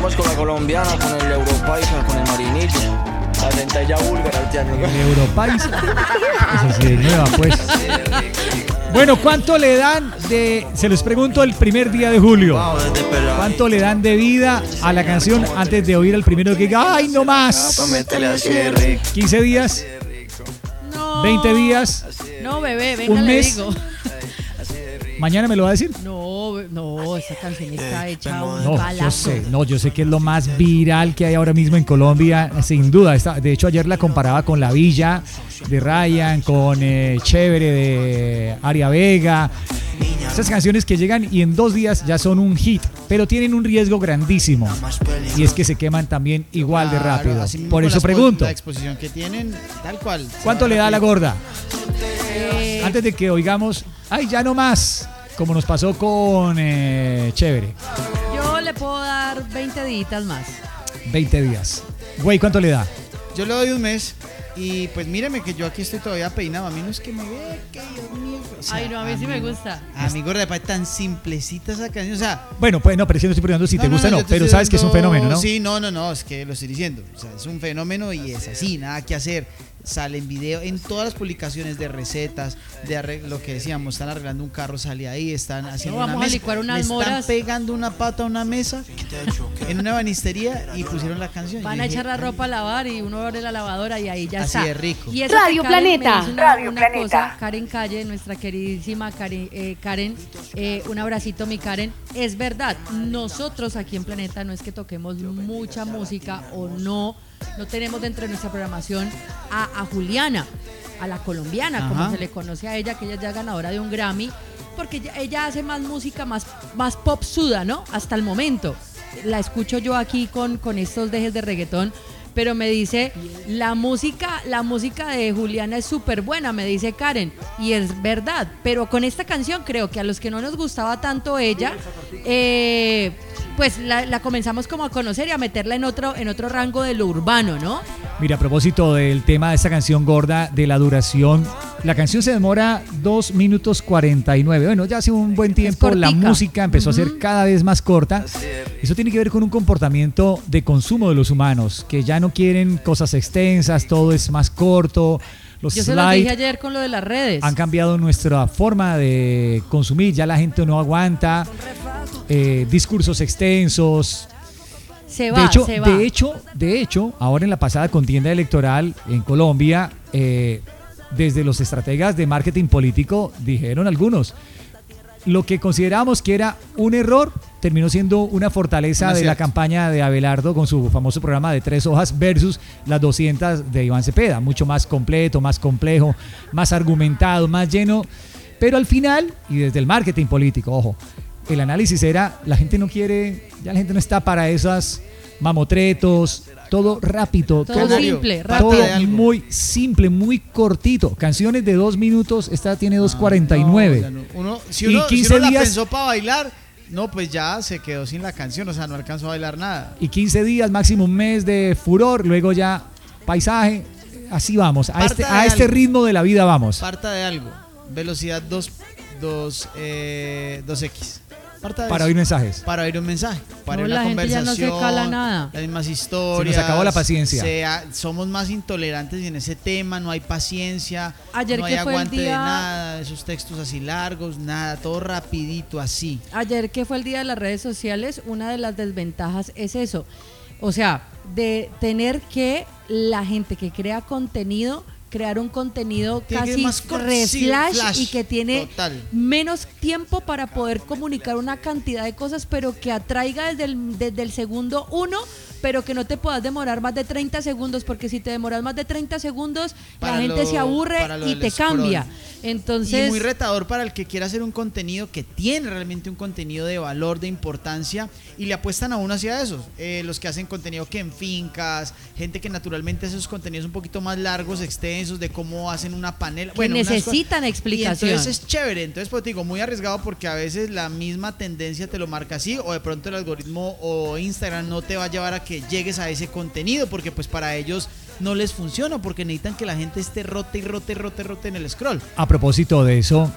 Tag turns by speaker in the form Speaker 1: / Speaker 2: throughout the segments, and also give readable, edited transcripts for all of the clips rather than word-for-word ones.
Speaker 1: Vamos con la colombiana, con el Europaisa, con el Marinillo. La centella búlgara, el tiano.
Speaker 2: El Europaisa. Esa sí es nueva, pues. Bueno, ¿cuánto le dan se los pregunto el primer día de julio? ¿Cuánto le dan de vida a la canción antes de oír el primero que diga, ¡ay, no más! 15 días.
Speaker 3: No.
Speaker 2: 20 días.
Speaker 3: No, bebé, venga,
Speaker 2: un
Speaker 3: le
Speaker 2: mes.
Speaker 3: digo.
Speaker 2: ¿Mañana me lo va a decir?
Speaker 3: No, esa canción está hecha un
Speaker 2: No,
Speaker 3: balazo.
Speaker 2: yo sé que es lo más viral que hay ahora mismo en Colombia, sin duda. De hecho, ayer la comparaba con La Villa de Ryan, con Chévere de Aria Vega. Esas canciones que llegan y en 2 días ya son un hit, pero tienen un riesgo grandísimo. Y es que se queman también igual de rápido. Por eso pregunto.
Speaker 4: La exposición que tienen, tal cual.
Speaker 2: ¿Cuánto le da a la gorda? Antes de que oigamos, ¡ay, ya no más! Como nos pasó con Chévere.
Speaker 3: Yo le puedo dar 20 días más.
Speaker 2: 20 días. Güey, ¿cuánto le da?
Speaker 4: Yo le doy un mes. Y pues míreme que yo aquí estoy todavía peinado. A mí no es que me vea, que Dios mío. O sea,
Speaker 3: ay, no, a mí sí me gusta.
Speaker 4: A mi gorda, tan simplecita esa canción. O sea,
Speaker 2: bueno, pues no, pero si no estoy preguntando si te gusta o no. Pero sabes que es un fenómeno, ¿no?
Speaker 4: Sí, no, es que lo estoy diciendo. O sea, es un fenómeno y es así, nada que hacer. Sale en video, en todas las publicaciones de recetas, lo que decíamos, están arreglando un carro, sale ahí, están haciendo una mesa,
Speaker 3: a licuar unas
Speaker 4: le
Speaker 3: moras.
Speaker 4: están pegando una pata a una mesa en una banistería y pusieron la canción.
Speaker 3: Van a echar la ropa a lavar y uno abre la lavadora y ahí ya
Speaker 4: así
Speaker 3: está.
Speaker 4: Así de rico.
Speaker 3: Y
Speaker 5: Radio Planeta.
Speaker 3: Una cosa, Karen Calle, nuestra queridísima Karen, un abracito mi Karen. Es verdad, nosotros aquí en Planeta no es que toquemos mucha música o no tenemos dentro de nuestra programación a Juliana, a la colombiana,
Speaker 4: ajá,
Speaker 3: como se le conoce a ella, que ella es ya ganadora de un Grammy, porque ella hace más música, más pop suda, ¿no? Hasta el momento. La escucho yo aquí con estos dejes de reggaetón, pero me dice, la música de Juliana es súper buena, me dice Karen, y es verdad, pero con esta canción creo que a los que no nos gustaba tanto ella, pues la comenzamos como a conocer y a meterla en otro rango de lo urbano, ¿no?
Speaker 2: Mira, a propósito del tema de esta canción gorda, de la duración, la canción se demora 2 minutos 49. Bueno, ya hace un buen tiempo la música empezó a ser cada vez más corta. Eso tiene que ver con un comportamiento de consumo de los humanos, que ya no quieren cosas extensas, todo es más corto. Los
Speaker 3: Yo se los dije ayer con lo de las redes.
Speaker 2: Han cambiado nuestra forma de consumir, ya la gente no aguanta discursos extensos. De hecho, ahora en la pasada contienda electoral en Colombia, desde los estrategas de marketing político dijeron algunos, lo que considerábamos que era un error terminó siendo una fortaleza de la campaña de Abelardo con su famoso programa de 3 hojas versus las 200 de Iván Cepeda, mucho más completo, más complejo, más argumentado, más lleno, pero al final, y desde el marketing político, ojo, el análisis era, la gente no quiere, ya la gente no está para esas mamotretos, todo rápido,
Speaker 3: todo simple,
Speaker 2: todo muy simple, muy cortito. Canciones de 2 minutos, esta tiene 2:49.
Speaker 4: Si uno
Speaker 2: 15
Speaker 4: la
Speaker 2: días
Speaker 4: pensó para bailar, no, pues ya se quedó sin la canción, o sea, no alcanzó a bailar nada.
Speaker 2: Y 15 días, máximo un mes de furor, luego ya paisaje, así vamos, a este ritmo de la vida vamos.
Speaker 4: Parta de algo, velocidad 2x.
Speaker 2: Para oír mensajes.
Speaker 4: Para oír un mensaje. Para
Speaker 3: la
Speaker 4: una
Speaker 3: gente
Speaker 4: conversación.
Speaker 3: Ya no se cala nada.
Speaker 4: Las mismas historias.
Speaker 2: Se nos acabó la paciencia.
Speaker 4: Somos más intolerantes en ese tema. No hay paciencia.
Speaker 3: Ayer
Speaker 4: no hay aguante de
Speaker 3: día...
Speaker 4: nada. Esos textos así largos. Nada. Todo rapidito así.
Speaker 3: Ayer que fue el día de las redes sociales, una de las desventajas es eso. O sea, de tener que la gente que crea contenido crear un contenido casi flash y que tiene menos tiempo para poder comunicar una cantidad de cosas, pero que atraiga desde el segundo 1, pero que no te puedas demorar más de 30 segundos, porque si te demoras más de 30 segundos, la gente se aburre y te cambia. Entonces,
Speaker 4: y muy retador para el que quiera hacer un contenido que tiene realmente un contenido de valor, de importancia, y le apuestan a uno hacia eso. Los que hacen contenido que en fincas, gente que naturalmente hace esos contenidos un poquito más largos, extensos, de cómo hacen una panela.
Speaker 3: Que necesitan explicación.
Speaker 4: Y entonces es chévere. Entonces, pues te digo, muy arriesgado porque a veces la misma tendencia te lo marca así, o de pronto el algoritmo o Instagram no te va a llevar a que llegues a ese contenido, porque pues para ellos no les funciona, porque necesitan que la gente esté rote en el scroll.
Speaker 2: A propósito de eso,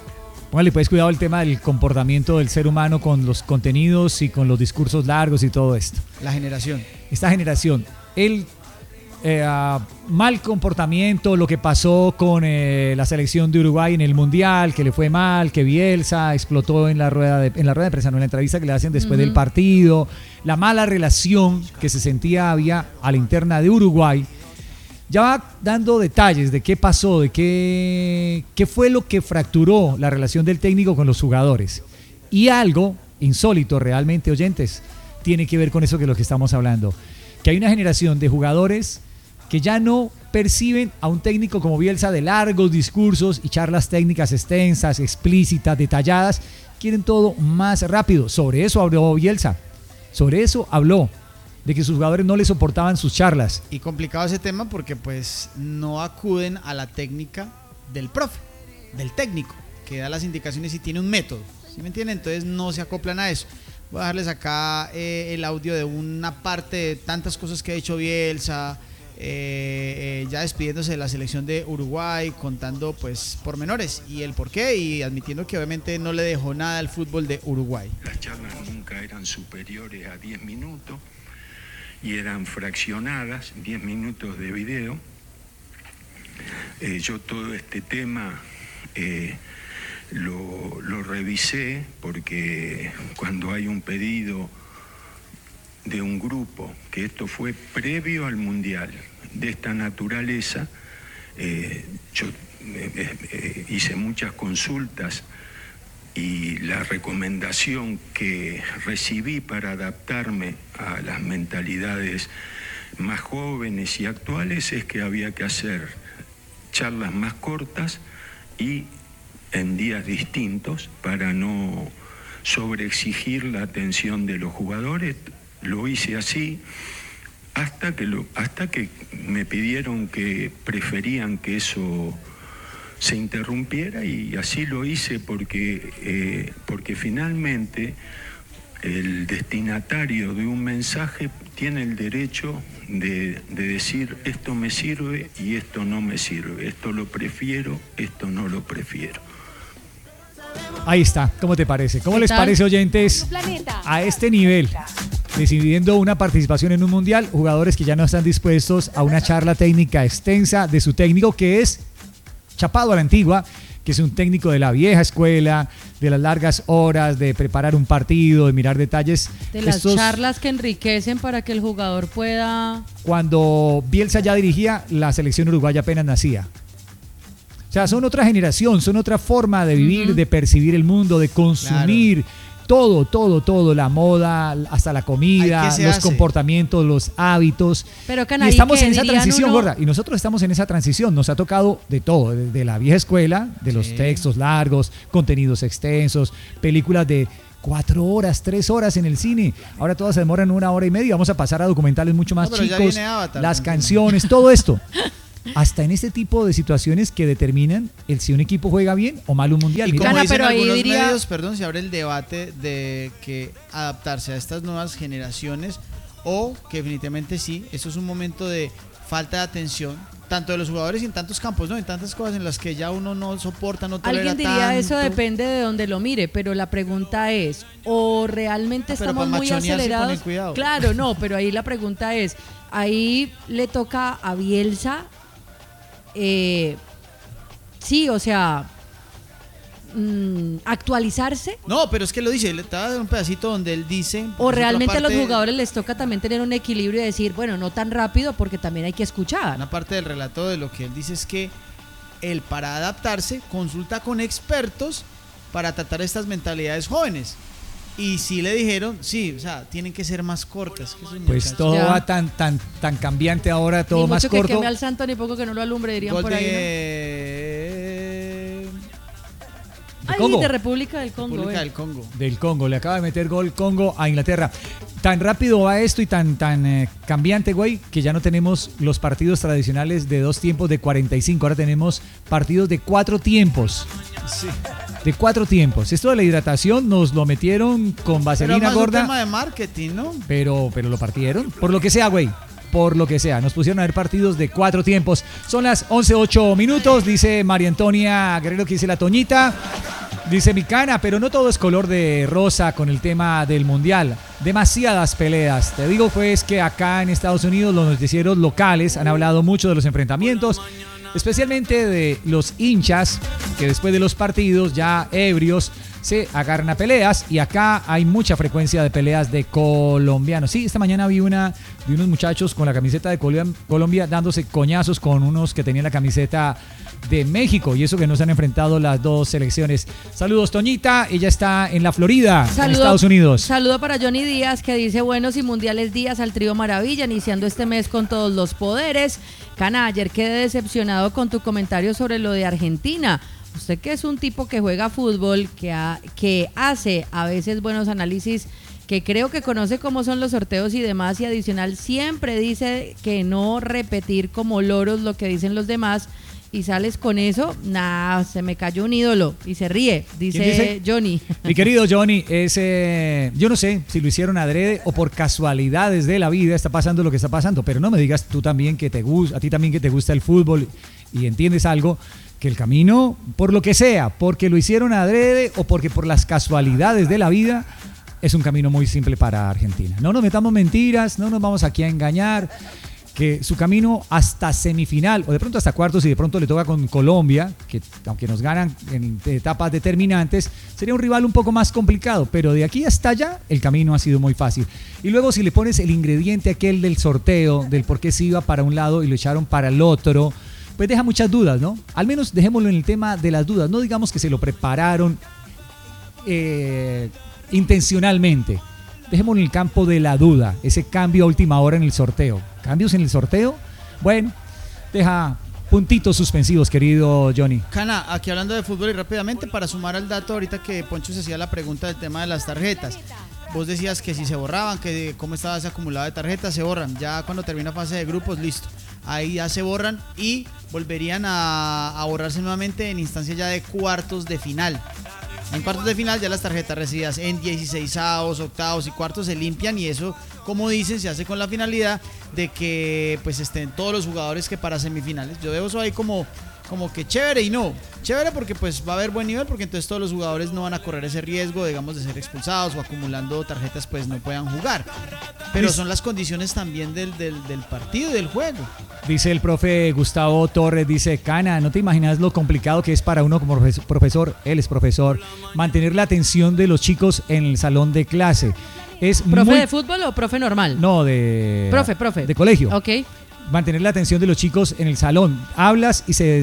Speaker 2: Póngale pues cuidado el tema del comportamiento del ser humano con los contenidos y con los discursos largos y todo esto.
Speaker 4: La generación.
Speaker 2: Esta generación, el mal comportamiento, lo que pasó con la selección de Uruguay en el Mundial, que le fue mal, que Bielsa explotó en la rueda de prensa, no en la entrevista que le hacen después del partido, la mala relación que se sentía había a la interna de Uruguay. Ya va dando detalles de qué pasó, de qué fue lo que fracturó la relación del técnico con los jugadores. Y algo insólito realmente, oyentes, tiene que ver con eso que es lo que estamos hablando. Que hay una generación de jugadores que ya no perciben a un técnico como Bielsa de largos discursos y charlas técnicas extensas, explícitas, detalladas. Quieren todo más rápido. Sobre eso habló Bielsa. Sobre eso habló. De que sus jugadores no le soportaban sus charlas.
Speaker 4: Y complicado ese tema porque pues no acuden a la técnica del profe, del técnico, que da las indicaciones y tiene un método, ¿sí me entienden? Entonces no se acoplan a eso. Voy a dejarles acá el audio de una parte de tantas cosas que ha hecho Bielsa, ya despidiéndose de la selección de Uruguay, contando pues pormenores y el porqué y admitiendo que obviamente no le dejó nada al fútbol de Uruguay.
Speaker 5: Las charlas nunca eran superiores a 10 minutos. Y eran fraccionadas, 10 minutos de video. Yo todo este tema lo revisé porque cuando hay un pedido de un grupo, que esto fue previo al Mundial, de esta naturaleza, yo hice muchas consultas y la recomendación que recibí para adaptarme a las mentalidades más jóvenes y actuales es que había que hacer charlas más cortas y en días distintos para no sobreexigir la atención de los jugadores. Lo hice así hasta que me pidieron que preferían que eso se interrumpiera y así lo hice porque finalmente el destinatario de un mensaje tiene el derecho de decir esto me sirve y esto no me sirve, esto lo prefiero, esto no lo prefiero.
Speaker 2: Ahí está, ¿cómo te parece? ¿Cómo les parece, oyentes? A este nivel, decidiendo una participación en un mundial, jugadores que ya no están dispuestos a una charla técnica extensa de su técnico, que es chapado a la antigua, que es un técnico de la vieja escuela, de las largas horas, de preparar un partido, de mirar detalles.
Speaker 3: De las charlas que enriquecen para que el jugador pueda...
Speaker 2: Cuando Bielsa ya dirigía, la selección uruguaya apenas nacía. O sea, son otra generación, son otra forma de vivir, de percibir el mundo, de consumir. Claro. Todo, la moda, hasta la comida, los comportamientos, los hábitos.
Speaker 3: Pero
Speaker 2: y estamos en esa transición, gorda. Y nosotros estamos en esa transición. Nos ha tocado de todo, de la vieja escuela, de los textos largos, contenidos extensos, películas de 4 horas, 3 horas en el cine. Ahora todas se demoran 1 hora y media. Vamos a pasar a documentales mucho más chicos. Avatar, las canciones, todo esto. Hasta en este tipo de situaciones que determinan el si un equipo juega bien o mal un mundial.
Speaker 4: Y como dicen algunos medios, se abre el debate de que adaptarse a estas nuevas generaciones o que definitivamente sí, eso es un momento de falta de atención tanto de los jugadores y en tantos campos, ¿no? En tantas cosas en las que ya uno no soporta, no tolera tanto.
Speaker 3: Alguien diría eso depende de donde lo mire, pero la pregunta es, ¿o realmente estamos muy acelerados? Claro, no, pero ahí la pregunta es, ahí le toca a Bielsa sí, o sea, actualizarse.
Speaker 4: No, pero es que lo dice, le estaba dando un pedacito donde él dice.
Speaker 3: O realmente a los jugadores les toca también tener un equilibrio y decir, bueno, no tan rápido porque también hay que escuchar.
Speaker 4: Una parte del relato de lo que él dice es que él, para adaptarse, consulta con expertos para tratar estas mentalidades jóvenes. Y sí le dijeron, sí, o sea, tienen que ser más cortas.
Speaker 2: Pues todo va tan cambiante ahora, todo
Speaker 3: ni
Speaker 2: más
Speaker 3: mucho
Speaker 2: corto.
Speaker 3: Que queme al santo, ni poco que no lo alumbre, dirían
Speaker 4: gol
Speaker 3: por ahí, ¿no? De República del Congo.
Speaker 2: Del Congo, le acaba de meter gol Congo a Inglaterra. Tan rápido va esto y tan cambiante, güey, que ya no tenemos los partidos tradicionales de 2 tiempos de 45. Ahora tenemos partidos de 4 tiempos.
Speaker 4: Sí.
Speaker 2: De 4 tiempos. Esto de la hidratación nos lo metieron con vaselina gorda.
Speaker 4: Es un tema de marketing, ¿no?
Speaker 2: Pero lo partieron. Por lo que sea, güey. Por lo que sea. Nos pusieron a ver partidos de 4 tiempos. Son las 11:08. Dice María Antonia Guerrero, que dice la Toñita. Dice Micana, pero no todo es color de rosa con el tema del mundial. Demasiadas peleas. Te digo pues que acá en Estados Unidos los noticieros locales han hablado mucho de los enfrentamientos, especialmente de los hinchas que después de los partidos ya ebrios se agarran a peleas, y acá hay mucha frecuencia de peleas de colombianos. Sí, esta mañana vi una de unos muchachos con la camiseta de Colombia dándose coñazos con unos que tenían la camiseta de México, y eso que no se han enfrentado las dos selecciones. Saludos, Toñita, ella está en la Florida, en Estados Unidos.
Speaker 3: Saludo para Johnny Díaz, que dice buenos y mundiales días al trío Maravilla, iniciando este mes con todos los poderes. Cana, ayer quedé decepcionado con tu comentario sobre lo de Argentina. Usted, que es un tipo que juega fútbol, que hace a veces buenos análisis, que creo que conoce cómo son los sorteos y demás, y adicional siempre dice que no repetir como loros lo que dicen los demás, y sales con eso, se me cayó un ídolo, y se ríe, dice Johnny.
Speaker 2: Mi querido Johnny, yo no sé si lo hicieron adrede o por casualidades de la vida está pasando lo que está pasando, pero no me digas tú también que a ti también que te gusta el fútbol y entiendes algo, que el camino, por lo que sea, porque lo hicieron adrede o porque por las casualidades de la vida, es un camino muy simple para Argentina. No nos metamos mentiras, no nos vamos aquí a engañar, que su camino hasta semifinal o de pronto hasta cuartos, y de pronto le toca con Colombia, que aunque nos ganan en etapas determinantes, sería un rival un poco más complicado, pero de aquí hasta allá el camino ha sido muy fácil. Y luego si le pones el ingrediente aquel del sorteo, del por qué se iba para un lado y lo echaron para el otro, pues deja muchas dudas, ¿no? Al menos dejémoslo en el tema de las dudas, no digamos que se lo prepararon intencionalmente. Dejémoslo en el campo de la duda, ese cambio a última hora en el sorteo. ¿Cambios en el sorteo? Bueno, deja puntitos suspensivos, querido Johnny.
Speaker 4: Cana, aquí hablando de fútbol y rápidamente para sumar al dato ahorita que Poncho se hacía la pregunta del tema de las tarjetas. Vos decías que si se borraban, que cómo estaba ese acumulado de tarjetas, se borran. Ya cuando termina fase de grupos, listo. Ahí ya se borran y volverían a borrarse nuevamente en instancias ya de cuartos de final. En cuartos de final ya las tarjetas recibidas en 16avos, octavos y cuartos se limpian, y eso, como dicen, se hace con la finalidad de que pues estén todos los jugadores que para semifinales. Yo veo eso ahí como que chévere, y no. Chévere porque pues va a haber buen nivel, porque entonces todos los jugadores no van a correr ese riesgo, digamos, de ser expulsados o acumulando tarjetas, pues no puedan jugar. Pero son las condiciones también del partido y del juego.
Speaker 2: Dice el profe Gustavo Torres, dice, Cana, ¿no te imaginas lo complicado que es para uno como profesor, él es profesor, mantener la atención de los chicos en el salón de clase? Es
Speaker 3: ¿Profe de fútbol o profe normal?
Speaker 2: No, de...
Speaker 3: Profe.
Speaker 2: De colegio.
Speaker 3: Ok.
Speaker 2: Mantener la atención de los chicos en el salón. Hablas y se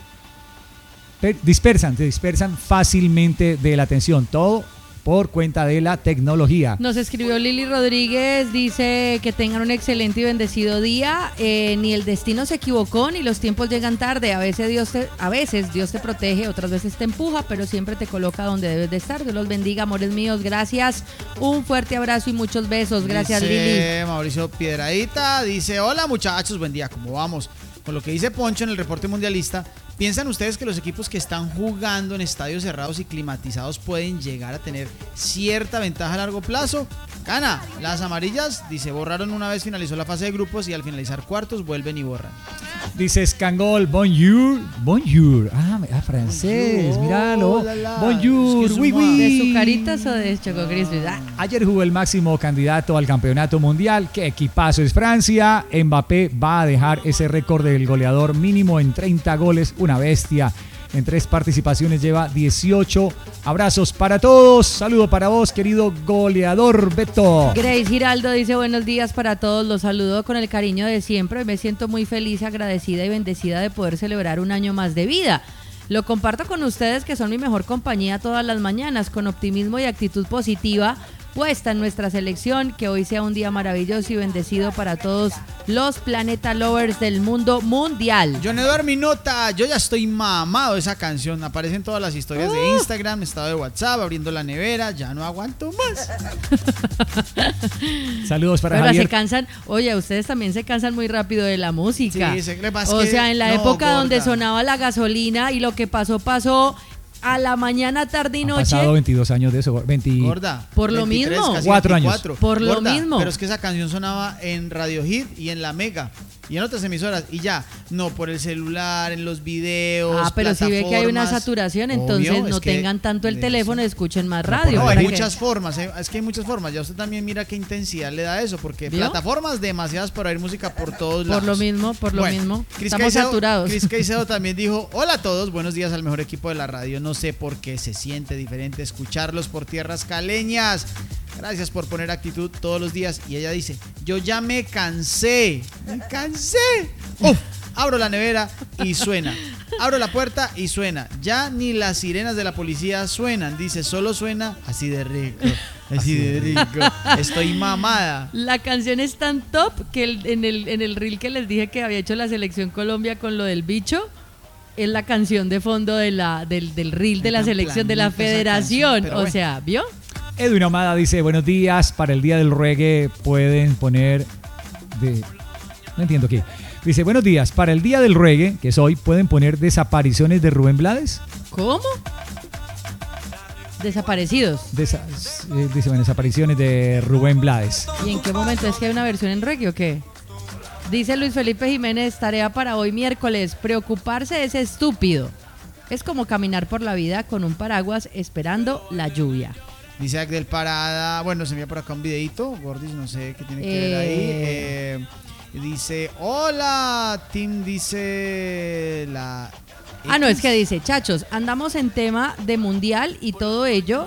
Speaker 2: dispersan fácilmente de la atención. Todo por cuenta de la tecnología.
Speaker 3: Nos escribió Lili Rodríguez, dice que tengan un excelente y bendecido día. Ni el destino se equivocó, ni los tiempos llegan tarde. A veces Dios te protege, otras veces te empuja, pero siempre te coloca donde debes de estar. Dios los bendiga, amores míos. Gracias. Un fuerte abrazo y muchos besos. Gracias, Lili.
Speaker 4: Mauricio Piedradita dice, hola muchachos, buen día, ¿cómo vamos? Con lo que dice Poncho en el reporte mundialista, ¿piensan ustedes que los equipos que están jugando en estadios cerrados y climatizados pueden llegar a tener cierta ventaja a largo plazo? Cana, las amarillas, dice, borraron una vez finalizó la fase de grupos y al finalizar cuartos vuelven y borran.
Speaker 2: Dice Scangol, bonjour. Francés, míralo. Bonjour, oui, oui.
Speaker 3: ¿De Zucaritas o de Choco Crispy?
Speaker 2: Ayer jugó el máximo candidato al campeonato mundial. Qué equipazo es Francia. Mbappé va a dejar ese récord del goleador mínimo en 30 goles. Una bestia. En 3 participaciones lleva 18. Abrazos para todos. Saludo para vos, querido goleador Beto.
Speaker 3: Grace Giraldo dice buenos días para todos. Los saludo con el cariño de siempre. Me siento muy feliz, agradecida y bendecida de poder celebrar un año más de vida. Lo comparto con ustedes, que son mi mejor compañía todas las mañanas, con optimismo y actitud positiva puesta en nuestra selección. Que hoy sea un día maravilloso y bendecido para todos los Planeta Lovers del mundo mundial.
Speaker 4: John Eduardo Minota, yo ya estoy mamado de esa canción. Aparece en todas las historias de Instagram, estado de WhatsApp, abriendo la nevera, ya no aguanto más.
Speaker 2: Saludos para
Speaker 3: Pero
Speaker 2: Javier.
Speaker 3: se cansan, oye, ustedes también se cansan muy rápido de la música.
Speaker 4: Sí,
Speaker 3: o sea, en la época donde sonaba la gasolina y lo que pasó a la mañana, tarde y noche.
Speaker 2: Han pasado 22 años de eso.
Speaker 4: Gorda.
Speaker 3: Por lo
Speaker 4: 23,
Speaker 3: mismo.
Speaker 4: casi
Speaker 2: 4
Speaker 4: 24.
Speaker 2: años.
Speaker 3: Por lo
Speaker 4: Gorda,
Speaker 3: mismo.
Speaker 4: Pero es que esa canción sonaba en Radio Hit y en La Mega. y en otras emisoras y ya, no por el celular, en los videos,
Speaker 3: pero si ve que hay una
Speaker 4: plataformas.
Speaker 3: saturación, entonces
Speaker 4: Obvio,
Speaker 3: no
Speaker 4: es que
Speaker 3: tengan tanto el
Speaker 4: de
Speaker 3: teléfono y
Speaker 4: eso.
Speaker 3: escuchen más radio.
Speaker 4: No,
Speaker 3: ¿para
Speaker 4: hay
Speaker 3: qué?
Speaker 4: muchas formas, es que hay muchas formas. Ya usted también mira qué intensidad le da eso, porque
Speaker 3: ¿Vio?
Speaker 4: plataformas demasiadas para oír música por todos lados.
Speaker 3: Por lo mismo.
Speaker 4: Chris
Speaker 3: Estamos
Speaker 4: Caicedo,
Speaker 3: saturados.
Speaker 4: Chris Caicedo también dijo, hola a todos, buenos días al mejor equipo de la radio. No sé por qué se siente diferente escucharlos por tierras caleñas. Gracias por poner actitud todos los días. Y ella dice, yo ya me cansé. Uf, abro la nevera y suena. Abro la puerta y suena. Ya ni las sirenas de la policía suenan. Dice, solo suena así de rico. Así de rico. Estoy mamada.
Speaker 3: La canción es tan top que en el reel que les dije que había hecho la selección Colombia con lo del bicho, es la canción de fondo del reel de la selección de la federación.
Speaker 4: Canción,
Speaker 3: o sea, ¿vio?
Speaker 2: Edwin Ahumada dice, buenos días, para el día del reggae pueden poner no entiendo qué. Dice, buenos días, para el día del reggae, que es hoy, pueden poner Desapariciones de Rubén Blades.
Speaker 3: ¿Cómo? Desaparecidos.
Speaker 2: Dice, bueno, Desapariciones de Rubén Blades.
Speaker 3: ¿Y en qué momento? ¿Es que hay una versión en reggae o qué? Dice Luis Felipe Jiménez, tarea para hoy miércoles, preocuparse es estúpido. Es como caminar por la vida con un paraguas esperando la lluvia.
Speaker 4: Dice Agdel Parada, bueno, se envía por acá un videito, Gordis, no sé qué tiene que ver ahí. Dice, hola, Tim, dice la...
Speaker 3: No, es que dice, chachos, andamos en tema de mundial y todo ello,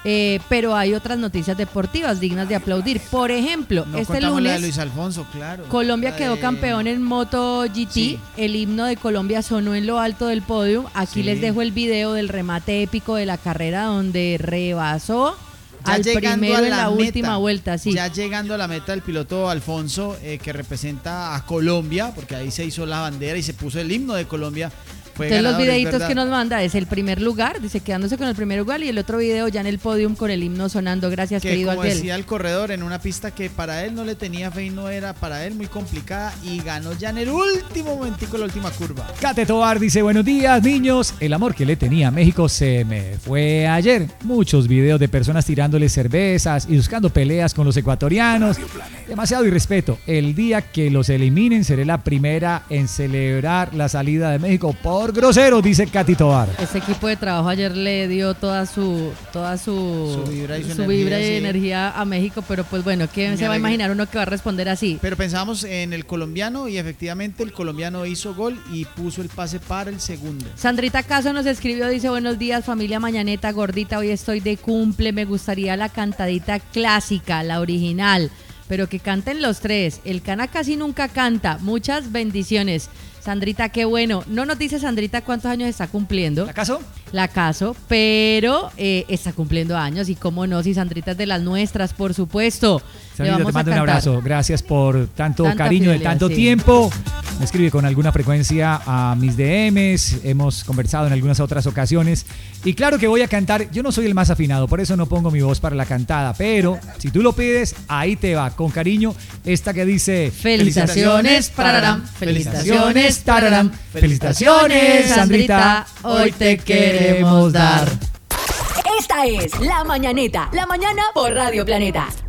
Speaker 3: pero hay otras noticias deportivas dignas de aplaudir. Por ejemplo,
Speaker 4: No
Speaker 3: este
Speaker 4: contamos la de
Speaker 3: lunes
Speaker 4: Luis Alfonso, claro.
Speaker 3: Colombia quedó campeón en MotoGP.
Speaker 4: Sí.
Speaker 3: El himno de Colombia sonó en lo alto del podio. Aquí
Speaker 4: Sí.
Speaker 3: les dejo el video del remate épico de la carrera donde rebasó
Speaker 4: Ya
Speaker 3: al
Speaker 4: llegando
Speaker 3: primero
Speaker 4: a
Speaker 3: en la
Speaker 4: meta,
Speaker 3: última vuelta. Sí.
Speaker 4: Ya llegando a la meta el piloto Alfonso, que representa a Colombia, porque ahí se hizo la bandera y se puso el himno de Colombia. Fue
Speaker 3: Entonces
Speaker 4: ganador,
Speaker 3: los
Speaker 4: es
Speaker 3: videitos
Speaker 4: verdad.
Speaker 3: que nos manda es el primer lugar, dice quedándose con el primer lugar, y el otro video ya en el podium con el himno sonando. Gracias,
Speaker 4: Que
Speaker 3: querido
Speaker 4: como
Speaker 3: Aldel.
Speaker 4: decía el corredor, en una pista que para él no le tenía fe y no era para él muy complicada, y ganó ya en el último momentico, la última curva.
Speaker 2: Kate Tobar dice, buenos días, niños. El amor que le tenía a México se me fue ayer. Muchos videos de personas tirándole cervezas y buscando peleas con los ecuatorianos. Demasiado irrespeto. El día que los eliminen seré la primera en celebrar la salida de México por grosero, dice Kate Tobar.
Speaker 3: Este equipo de trabajo ayer le dio toda su
Speaker 4: vibra y su
Speaker 3: vibra y
Speaker 4: energía, sí.
Speaker 3: energía a México, pero pues bueno, ¿quién
Speaker 4: Me
Speaker 3: se va a
Speaker 4: alegra.
Speaker 3: imaginar uno que va a responder así?
Speaker 4: Pero pensamos en el colombiano y efectivamente el colombiano hizo gol y puso el pase para el segundo.
Speaker 3: Sandrita Caso nos escribió, dice, buenos días familia Mañaneta, gordita, hoy estoy de cumple, me gustaría la cantadita clásica, la original, pero que canten los tres, el Cana casi nunca canta, muchas bendiciones. Sandrita, qué bueno. No nos dice Sandrita cuántos años está cumpliendo.
Speaker 2: ¿Acaso?
Speaker 3: La Caso, pero está cumpliendo años y cómo no, si Sandrita es de las nuestras, por supuesto.
Speaker 2: Sandrita, te mando un abrazo. Gracias por tanto
Speaker 3: Tanta
Speaker 2: cariño de
Speaker 3: fidelidad,
Speaker 2: tanto
Speaker 3: sí.
Speaker 2: tiempo. Me escribe con alguna frecuencia a mis DMs. Hemos conversado en algunas otras ocasiones. Y claro que voy a cantar. Yo no soy el más afinado, por eso no pongo mi voz para la cantada. Pero si tú lo pides, ahí te va. Con cariño, esta que dice...
Speaker 3: Felicitaciones, pararam. Felicitaciones,
Speaker 2: tararam. Felicitaciones, Sandrita. Hoy te queremos dar.
Speaker 6: Esta es La Mañaneta, la mañana por Radio Planeta.